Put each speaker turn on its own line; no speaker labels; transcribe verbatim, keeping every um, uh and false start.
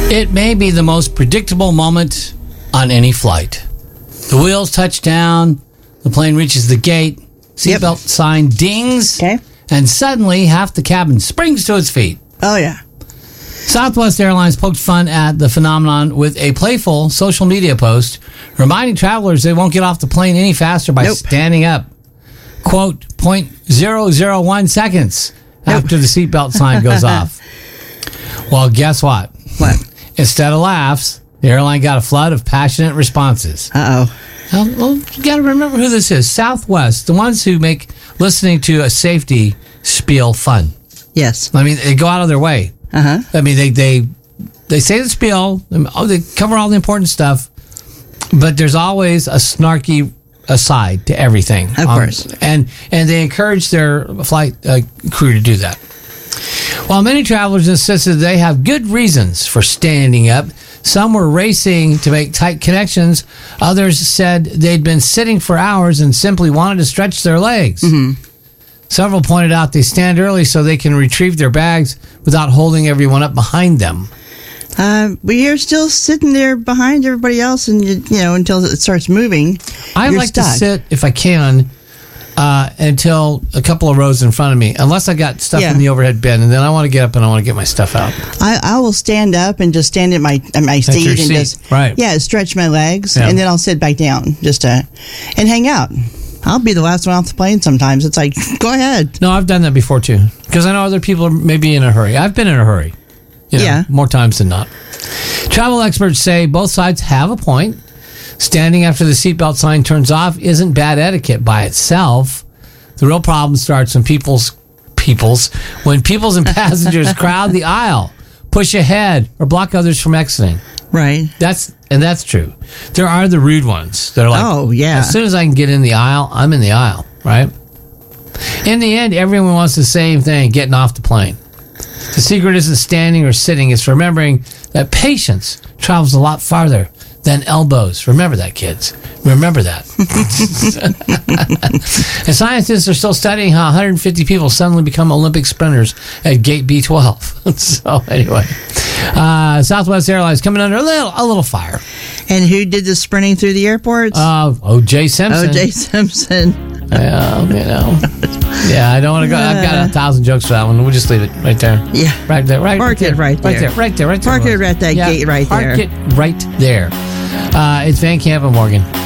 It may be the most predictable moment on any flight. The wheels touch down, the plane reaches the gate, seatbelt yep. sign dings,
okay.
and suddenly half the cabin springs to its feet.
Oh, yeah.
Southwest Airlines poked fun at the phenomenon with a playful social media post reminding travelers they won't get off the plane any faster by nope. standing up. Quote, zero point zero zero one seconds nope. after the seatbelt sign goes off. Well, guess what?
What?
Instead of laughs, the airline got a flood of passionate responses.
Uh-oh.
Well, well, you got to remember who this is. Southwest, the ones who make listening to a safety spiel fun.
Yes.
I mean, they go out of their way.
Uh-huh.
I mean, they they they say the spiel. They cover all the important stuff, but there's always a snarky aside to everything.
Of um, course.
And and they encourage their flight uh, crew to do that. While many travelers insisted they have good reasons for standing up, some were racing to make tight connections. Others said they'd been sitting for hours and simply wanted to stretch their legs.
Mm-hmm.
Several pointed out they stand early so they can retrieve their bags without holding everyone up behind them.
Uh, but you're still sitting there behind everybody else, and you, you know until it starts moving.
I like
stuck.
to sit if I can uh, until a couple of rows in front of me, unless I got stuff
yeah.
in the overhead bin, and then I want to get up and I want to get my stuff out.
I, I will stand up and just stand at my at my
That's
seat
your
and
seat.
just
right.
yeah stretch my legs,
yeah.
and then I'll sit back down just to and hang out. I'll be the last one off the plane sometimes. It's like, go ahead.
No, I've done that before too, because I know other people are maybe in a hurry. I've been in a hurry, you know,
yeah,
more times than not. Travel experts say both sides have a point. Standing after the seatbelt sign turns off isn't bad etiquette by itself. The real problem starts when people's people's when people's and passengers crowd the aisle, push ahead, or block others from exiting.
Right.
That's and that's true. There are the rude ones. They're like,
oh yeah.
As soon as I can get in the aisle, I'm in the aisle. Right. In the end, everyone wants the same thing: getting off the plane. The secret isn't standing or sitting; it's remembering that patience travels a lot farther than elbows. Remember that, kids. Remember that. And scientists are still studying how one hundred fifty people suddenly become Olympic sprinters at gate B twelve. So anyway, uh, Southwest Airlines coming under a little a little fire.
And who did the sprinting through the airports?
Uh, O J Simpson.
O J Simpson.
Yeah, you know. Yeah, I don't want to go. I've got a thousand jokes for that one. We'll just leave it right there.
Yeah.
Right there. Right
Park
there.
it right there.
Right there. Right there. Right there.
Park it at that
yeah,
gate right
park
there.
Park it right there. Uh, it's Van Camp and Morgan.